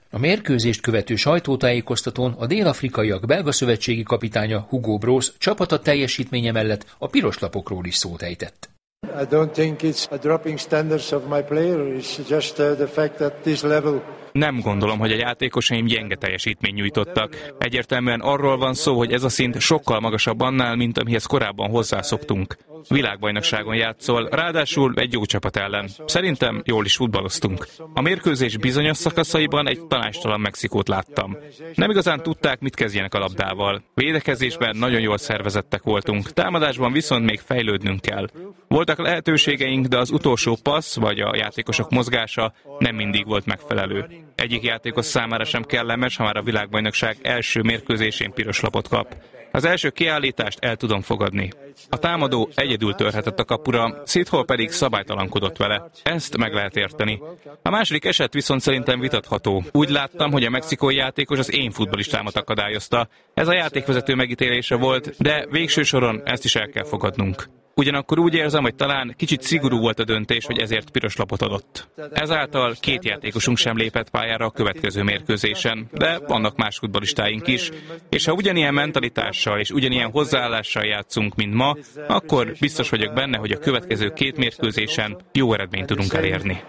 A mérkőzést követő sajtótájékoztatón a dél-afrikaiak belga szövetségi kapitánya Hugo Broos csapata teljesítménye mellett a piroslapokról is szót ejtett. I don't think it's a dropping standards of my player. It's just the fact that this level. Nem gondolom, hogy a játékosaim gyenge teljesítményt nyújtottak. Egyértelműen arról van szó, hogy ez a szint sokkal magasabb annál, mint amihez korábban hozzászoktunk. Világbajnokságon játszol, ráadásul egy jó csapat ellen. Szerintem jól is futballoztunk. A mérkőzés bizonyos szakaszaiban egy tanácstalan Mexikót láttam. Nem igazán tudták, mit kezdjenek a labdával. Védekezésben nagyon jól szervezettek voltunk, támadásban viszont még fejlődnünk kell. Voltak lehetőségeink, de az utolsó passz vagy a játékosok mozgása nem mindig volt megfelelő. Egyik játékos számára sem kellemes, ha már a világbajnokság első mérkőzésén piros lapot kap. Az első kiállítást el tudom fogadni. A támadó egyedül törhetett a kapura, Szithol pedig szabálytalankodott vele. Ezt meg lehet érteni. A második eset viszont szerintem vitatható. Úgy láttam, hogy a mexikói játékos az én futballistámat akadályozta. Ez a játékvezető megítélése volt, de végső soron ezt is el kell fogadnunk. Ugyanakkor úgy érzem, hogy talán kicsit szigorú volt a döntés, hogy ezért piros lapot adott. Ezáltal 2 játékosunk sem lépett pályára a következő mérkőzésen, de vannak más futballistáink is, és ha ugyanilyen mentalitással és ugyanilyen hozzáállással játszunk, mint ma, akkor biztos vagyok benne, hogy a következő 2 mérkőzésen jó eredményt tudunk elérni.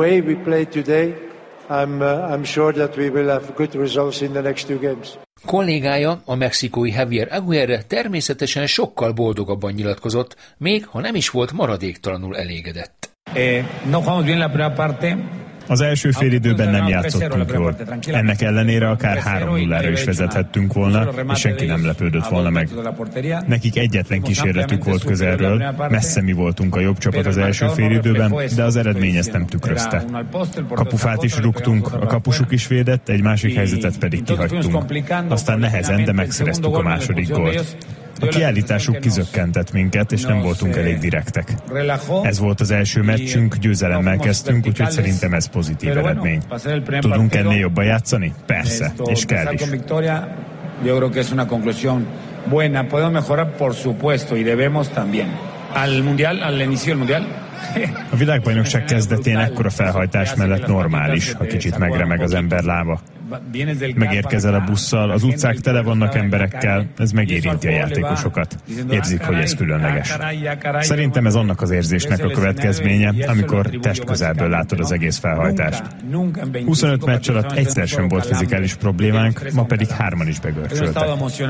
I'm sure that we will have good results in the next 2 games. Kollégája, a mexikói Javier Aguirre természetesen sokkal boldogabban nyilatkozott, még ha nem is volt maradéktalanul elégedett. No jugamos bien la primera parte. Az első félidőben nem játszottunk jól. Ennek ellenére akár 3-0-ra is vezethettünk volna, és senki nem lepődött volna meg. Nekik egyetlen kísérletük volt közelről, messze mi voltunk a jobb csapat az első félidőben, de az eredmény ezt nem tükrözte. Kapufát is rúgtunk, a kapusuk is védett, egy másik helyzetet pedig kihagytunk. Aztán nehezen, de megszereztük a második gólt. A kiállításuk kizökkentett minket, és nem voltunk elég direktek. Ez volt az első meccsünk, győzelemmel kezdtünk, úgyhogy szerintem ez pozitív eredmény. Tudunk ennél jobban játszani? Persze, és kell is. A világbajnokság kezdetén ekkora felhajtás mellett normális, ha kicsit megremeg az ember lába. Megérkezel a busszal, az utcák tele vannak emberekkel, ez megérinti a játékosokat. Érzik, hogy ez különleges. Szerintem ez annak az érzésnek a következménye, amikor testközelből látod az egész felhajtást. 25 meccs alatt egyszer sem volt fizikális problémánk, ma pedig 3-an is begörcsöltek.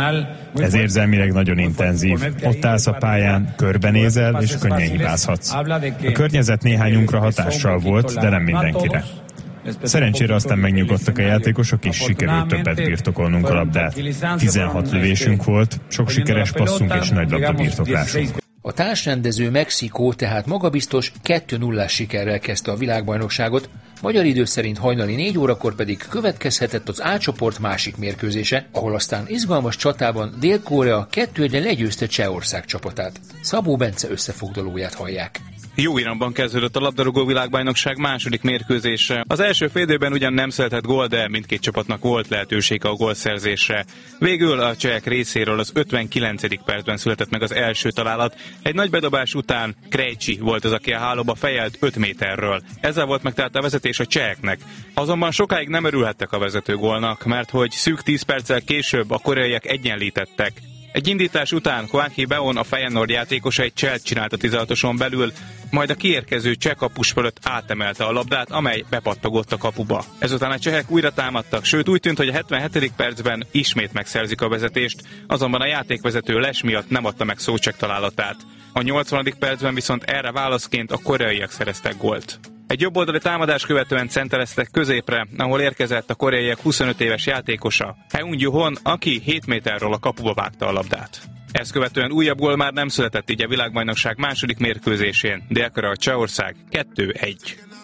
Ez érzelmileg nagyon intenzív. Ott állsz a pályán, körbenézel, és könnyen hibázhatsz. A környezet néhányunkra hatással volt, de nem mindenkire. Szerencsére aztán megnyugodtak a játékosok, és sikerült többet birtokolnunk a labdát. 16 lövésünk volt, sok sikeres passzunk és nagy labdabirtoklásunk. A társrendező Mexikó tehát magabiztos 2-0-ás sikerrel kezdte a világbajnokságot, magyar idő szerint hajnali 4 órakor pedig következhetett az A csoport másik mérkőzése, ahol aztán izgalmas csatában Dél-Korea 2-1-re legyőzte Csehország csapatát. Szabó Bence összefoglalóját hallják. Jó iramban kezdődött a labdarúgó világbajnokság második mérkőzése. Az első félidőben ugyan nem született gól, de mindkét csapatnak volt lehetősége a gólszerzésre. Végül a csehek részéről az 59. percben született meg az első találat. Egy nagy bedobás után Krejci volt az, aki a hálóba fejelt 5 méterről. Ezzel volt meg tehát a vezetés a cseheknek. Azonban sokáig nem örülhettek a vezetőgólnak, mert hogy szűk 10 perccel később a koreaiak egyenlítettek. Egy indítás után Hwang Hee-beon, a Feyenoord játékosa egy cselt csinált a 16-oson belül, majd a kiérkező cseh kapus fölött átemelte a labdát, amely bepattogott a kapuba. Ezután a csehek újra támadtak, sőt úgy tűnt, hogy a 77. percben ismét megszerzik a vezetést, azonban a játékvezető les miatt nem adta meg Szócsek találatát. A 80. percben viszont erre válaszként a koreaiak szereztek gólt. Egy jobboldali támadás követően centereztek középre, ahol érkezett a koreaiak 25 éves játékosa, Heung Ju-hon, aki 7 méterről a kapuba vágta a labdát. Ezt követően újabb gól már nem született, így a világbajnokság második mérkőzésén. Dél-Korea Csehország 2-1.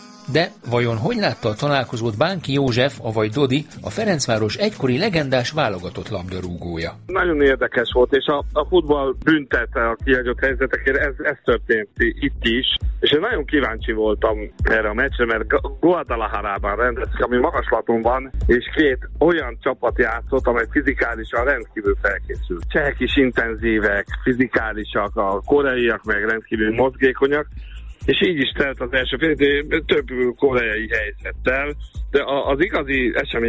De vajon hogy látta a találkozót Bánki József, avagy Dodi, a Ferencváros egykori legendás válogatott labdarúgója? Nagyon érdekes volt, és a futball büntette a kihagyott helyzetekért, ez történt itt is, és én nagyon kíváncsi voltam erre a meccsre, mert Guadalajarában rendezik, ami magaslaton van, és 2 olyan csapat játszott, amely fizikálisan rendkívül felkészült. Csehek is intenzívek, fizikálisak, a koreaiak meg rendkívül mozgékonyak, és így is telt az első fél, több koreai helyzettel, de az igazi esemény